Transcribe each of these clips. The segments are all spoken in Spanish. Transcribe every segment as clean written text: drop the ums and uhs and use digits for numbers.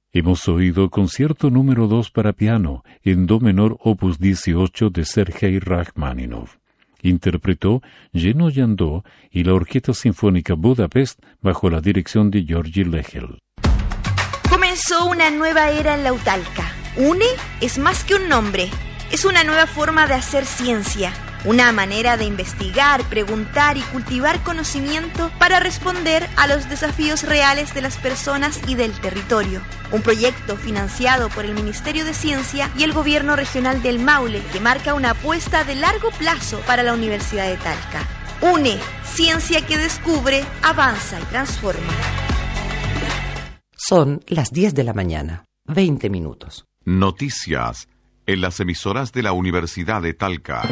Hemos oído Concierto número 2 para piano, en do menor opus 18 de Sergei Rachmaninoff. Interpretó Jenő Jandó y la Orquesta Sinfónica Budapest bajo la dirección de György Lehel. Comenzó una nueva era en Lautalca. UNE es más que un nombre, es una nueva forma de hacer ciencia. Una manera de investigar, preguntar y cultivar conocimiento para responder a los desafíos reales de las personas y del territorio. Un proyecto financiado por el Ministerio de Ciencia y el Gobierno Regional del Maule que marca una apuesta de largo plazo para la Universidad de Talca. UNE, ciencia que descubre, avanza y transforma. Son las 10 de la mañana, 20 minutos. Noticias en las emisoras de la Universidad de Talca.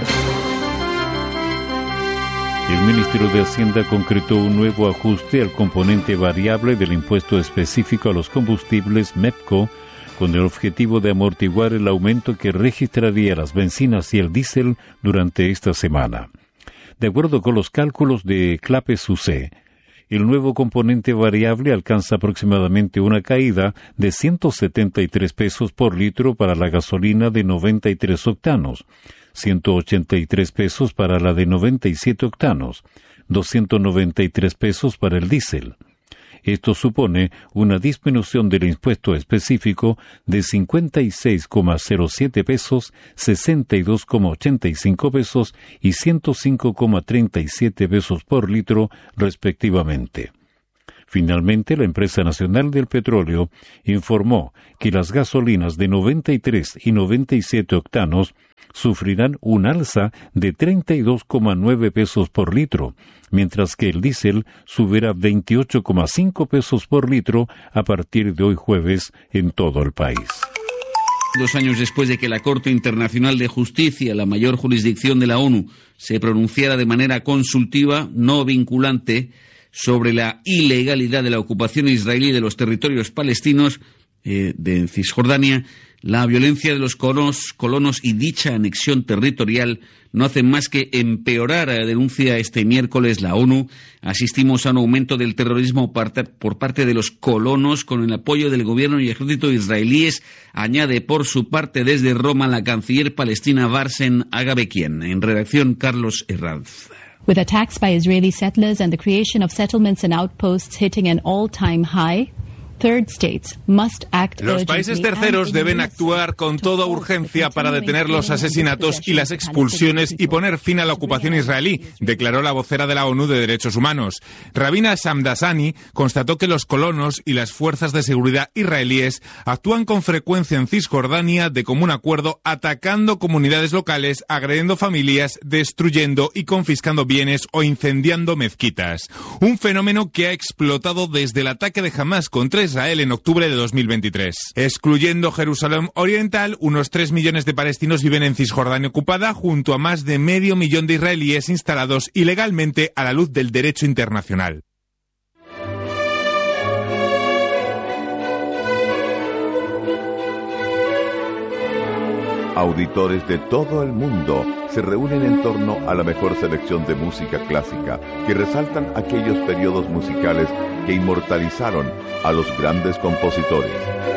El Ministerio de Hacienda concretó un nuevo ajuste al componente variable del impuesto específico a los combustibles MEPCO, con el objetivo de amortiguar el aumento que registraría las bencinas y el diésel durante esta semana. De acuerdo con los cálculos de CLAPES-UC, el nuevo componente variable alcanza aproximadamente una caída de 173 pesos por litro para la gasolina de 93 octanos, 183 pesos para la de 97 octanos, 293 pesos para el diésel. Esto supone una disminución del impuesto específico de 56,07 pesos, 62,85 pesos y 105,37 pesos por litro, respectivamente. Finalmente, la Empresa Nacional del Petróleo informó que las gasolinas de 93 y 97 octanos sufrirán un alza de 32,9 pesos por litro, mientras que el diésel subirá 28,5 pesos por litro a partir de hoy jueves en todo el país. 2 años después de que la Corte Internacional de Justicia, la mayor jurisdicción de la ONU, se pronunciara de manera consultiva, no vinculante, sobre la ilegalidad de la ocupación israelí de los territorios palestinos de Cisjordania, la violencia de los colonos y dicha anexión territorial no hacen más que empeorar, denuncia este miércoles la ONU. Asistimos a un aumento del terrorismo por parte de los colonos con el apoyo del gobierno y ejército israelíes, añade por su parte desde Roma la canciller palestina Barsen Agabekian. En redacción, Carlos Herranz. With attacks by Israeli settlers and the creation of settlements and outposts hitting an all-time high, los países terceros deben actuar con toda urgencia para detener los asesinatos y las expulsiones y poner fin a la ocupación israelí, declaró la vocera de la ONU de Derechos Humanos. Rabina Shamdasani constató que los colonos y las fuerzas de seguridad israelíes actúan con frecuencia en Cisjordania de común acuerdo, atacando comunidades locales, agrediendo familias, destruyendo y confiscando bienes o incendiando mezquitas. Un fenómeno que ha explotado desde el ataque de Hamás contra Israel en octubre de 2023. Excluyendo Jerusalén Oriental, unos 3 millones de palestinos viven en Cisjordania ocupada, junto a más de 500.000 de israelíes instalados ilegalmente a la luz del derecho internacional. Auditores de todo el mundo se reúnen en torno a la mejor selección de música clásica que resaltan aquellos periodos musicales que inmortalizaron a los grandes compositores.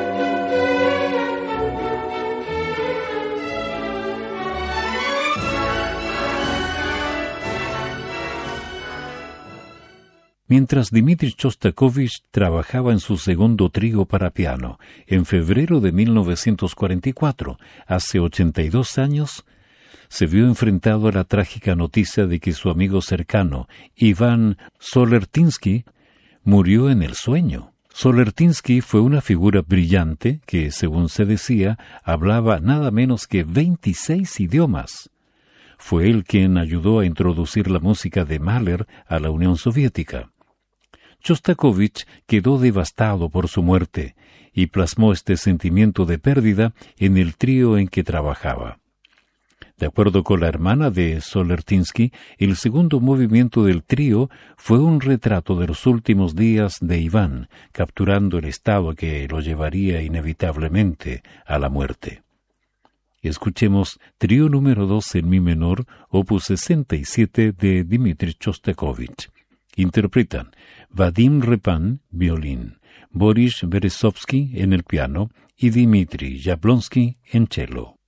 Mientras Dmitri Shostakovich trabajaba en su segundo trío para piano, en febrero de 1944, hace 82 años, se vio enfrentado a la trágica noticia de que su amigo cercano, Iván Solertinsky, murió en el sueño. Solertinsky fue una figura brillante que, según se decía, hablaba nada menos que 26 idiomas. Fue él quien ayudó a introducir la música de Mahler a la Unión Soviética. Shostakovich quedó devastado por su muerte y plasmó este sentimiento de pérdida en el trío en que trabajaba. De acuerdo con la hermana de Solertinsky, el segundo movimiento del trío fue un retrato de los últimos días de Iván, capturando el estado que lo llevaría inevitablemente a la muerte. Escuchemos Trío número 2 en mi menor, opus 67 de Dmitri Shostakovich. Interpretan Vadim Repan, violín, Boris Berezovsky en el piano y Dmitri Jablonsky en cello.